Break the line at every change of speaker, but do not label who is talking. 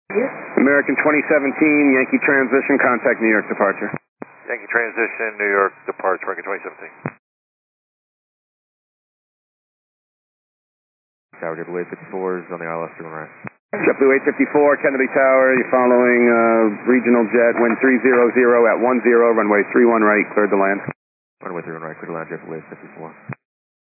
American 2017, Yankee Transition, contact New York departure.
Yankee Transition, New York departure, American 2017.
Tower JetBlue 854 is on the ILS 31 right.
JetBlue 854, Kennedy Tower, you're following regional jet, wind 300 at 10, runway 31 right, cleared to land.
Runway 31 right, cleared to land, JetBlue 854.